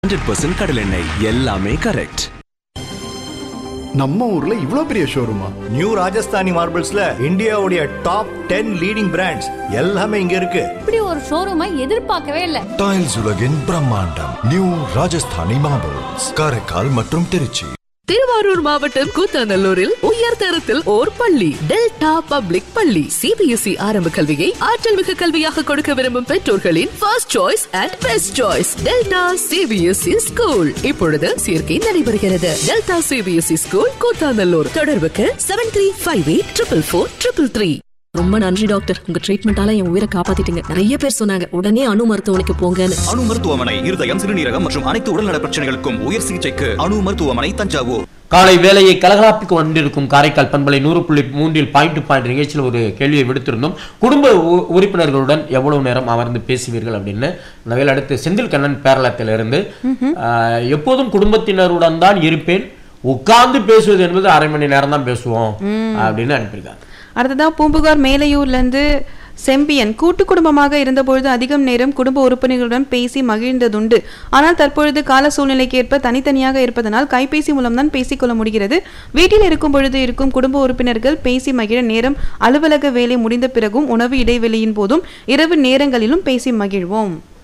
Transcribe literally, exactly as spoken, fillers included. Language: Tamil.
ஹண்ட்ரட் பர்சன்ட் கடல் எண்ணெய் எல்லாமே கரெக்ட். நம்ம ஊர்ல இவ்ளோ பெரிய ஷோரூமா? நியூ ராஜஸ்தானி மார்பிள்ஸ்ல இந்தியாவுடைய டாப் டென் லீடிங் பிராண்ட்ஸ் எல்லாமே இங்க இருக்கு. இப்படி ஒரு ஷோரூமை எதிர்பார்க்கவே இல்ல. டைல்ஸ் உலகின் பிரம்மாண்டம் நியூ ராஜஸ்தானி மார்பிள்ஸ், காரைக்கால் மற்றும் திருச்சி. திருவாரூர் மாவட்டம் கூத்தாநல்லூரில் உயர் தரத்தில் ஓர் பள்ளி, டெல்டா பப்ளிக் பள்ளி. சிபிஎஸ்இ ஆரம்ப கல்வியை ஆற்றல் மிகு கல்வியாக கொடுக்க விரும்பும் பெற்றோர்களின் first choice and best choice delta CBSE school. இப்பொழுது சேர்க்கை நடைபெறுகிறது. Delta CBSE school Koothanallur. தொடர்புக்கு seven three five eight triple four triple three. ரொம்ப நன்றி டாக்டர், உங்க ட்ரீட்மெண்டால என் உயிரை காப்பாத்திட்டீங்க. நிறைய பேர் சொன்னாங்க உடனே அணு மருத்துவமனைக்கு போங்கன்னு. அணு மருத்துவமனை இருதயம், சிறுநீரகம் மற்றும் அனைத்து உடல்நல பிரச்சனைகளுக்கும் உயர் சிகிச்சைக்கு அணு மருத்துவமனை, தஞ்சாவூர். காலை வேலையை கலகலாப்பிக்கு வந்திருக்கும் காரைக்கால் பண்பலை நூறு புள்ளி மூன்றில் பாயிண்ட் டு பாயிண்ட் நிகழ்ச்சியில் ஒரு கேள்வியை விடுத்திருந்தோம். குடும்ப உறுப்பினர்களுடன் எவ்வளவு நேரம் அமர்ந்து பேசுவீர்கள் அப்படின்னு. நகையில் அடுத்து செந்தில் கண்ணன் பேரளத்திலிருந்து, எப்போதும் குடும்பத்தினருடன் தான் இருப்பேன், உட்கார்ந்து பேசுவது என்பது அரை மணி நேரம் தான் பேசுவோம் அப்படின்னு அனுப்பியிருக்காங்க. அடுத்ததான் பூம்புகார் மேலையூர்லேருந்து செம்பியன், கூட்டு குடும்பமாக இருந்தபொழுது அதிகம் நேரம் குடும்ப உறுப்பினர்களுடன் பேசி மகிழ்ந்ததுண்டு. ஆனால் தற்பொழுது கால சூழ்நிலைக்கு ஏற்ப தனித்தனியாக இருப்பதனால் கைபேசி மூலம்தான் பேசிக்கொள்ள முடிகிறது. வீட்டில் இருக்கும் பொழுது இருக்கும் குடும்ப உறுப்பினர்கள் பேசி மகிழ நேரம் அலுவலக வேலை முடிந்த பிறகும், உணவு இடைவெளியின் போதும், இரவு நேரங்களிலும் பேசி மகிழ்வோம்.